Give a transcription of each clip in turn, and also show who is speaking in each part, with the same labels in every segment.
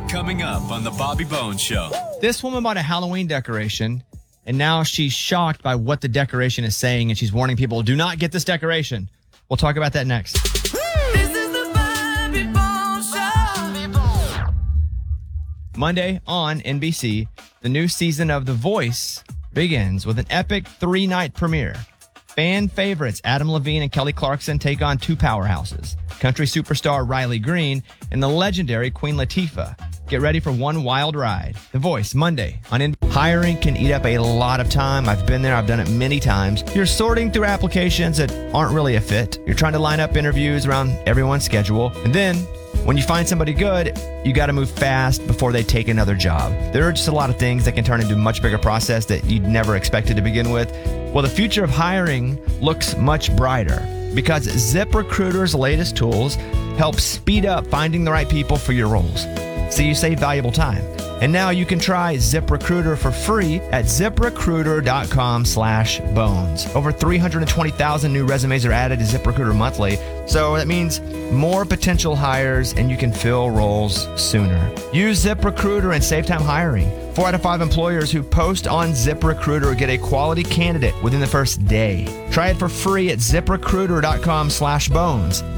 Speaker 1: Coming up on the Bobby Bones Show.
Speaker 2: This woman bought a Halloween decoration, and now she's shocked by what the decoration is saying, and she's warning people, do not get this decoration. We'll talk about that next.
Speaker 3: This is the Bobby Bones Show.
Speaker 2: Monday on NBC, the new season of The Voice begins with an epic 3-night premiere. Fan favorites Adam Levine and Kelly Clarkson take on two powerhouses, country superstar Riley Green and the legendary Queen Latifah. Get ready for one wild ride. The Voice, Monday on NBC. Hiring can eat up a lot of time. I've been there. I've done it many times. You're sorting through applications that aren't really a fit. You're trying to line up interviews around everyone's schedule. And then when you find somebody good, you got to move fast before they take another job. There are just a lot of things that can turn into a much bigger process that you'd never expected to begin with. Well, the future of hiring looks much brighter because ZipRecruiter's latest tools help speed up finding the right people for your roles. So you save valuable time. And now you can try ZipRecruiter for free at ZipRecruiter.com/bones. Over 320,000 new resumes are added to ZipRecruiter monthly. So that means more potential hires and you can fill roles sooner. Use ZipRecruiter and save time hiring. 4 out of 5 employers who post on ZipRecruiter get a quality candidate within the first day. Try it for free at ZipRecruiter.com/bones.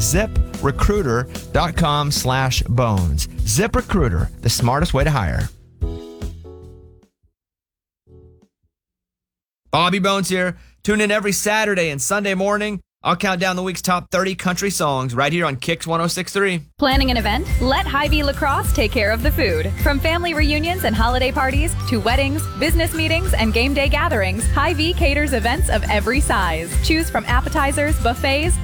Speaker 2: ZipRecruiter.com/bones. ZipRecruiter, the smartest way to hire. Bobby Bones here. Tune in every Saturday and Sunday morning. I'll count down the week's top 30 country songs right here on Kicks 106.3.
Speaker 4: Planning an event? Let Hy-Vee Lacrosse take care of the food. From family reunions and holiday parties to weddings, business meetings, and game day gatherings, Hy-Vee caters events of every size. Choose from appetizers, buffets,